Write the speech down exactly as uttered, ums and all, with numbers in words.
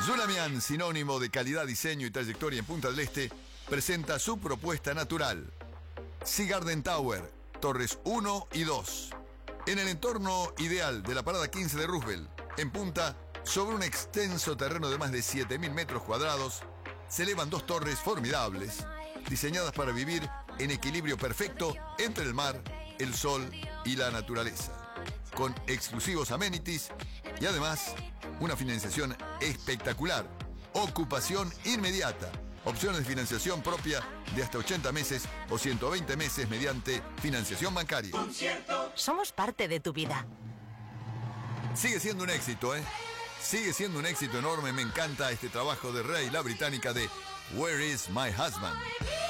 Zulamian, sinónimo de calidad, diseño y trayectoria en Punta del Este, presenta su propuesta natural. Sea Garden Tower, Torres uno y dos. En el entorno ideal de la parada quince de Roosevelt, en Punta, sobre un extenso terreno de más de siete mil metros cuadrados, se elevan dos torres formidables, diseñadas para vivir en equilibrio perfecto entre el mar, el sol y la naturaleza, con exclusivos amenities y además una financiación espectacular, ocupación inmediata, opciones de financiación propia de hasta ochenta meses o ciento veinte meses mediante financiación bancaria. Somos parte de tu vida. Sigue siendo un éxito, ¿eh? Sigue siendo un éxito enorme. Me encanta este trabajo de Ray, la británica, de Where is my husband?